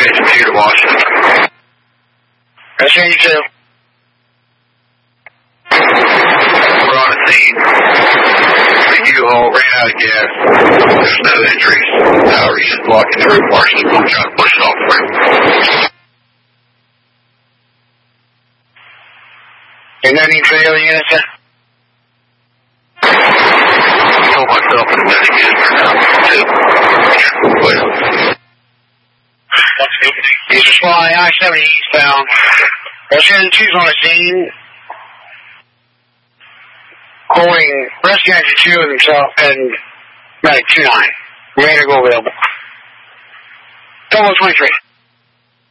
2 to Washington. That's you too. We're on the scene. The U-Haul ran out of gas. There's no injuries. However, he's blocking the roof partially. We'll try to push it off the roof. And no need for the other units, sir? I told myself in a minute again He's responding I-70 eastbound. Resident 2's on the scene. Calling rescue engine 2 of himself and medic 29. Radar go available. Double 23.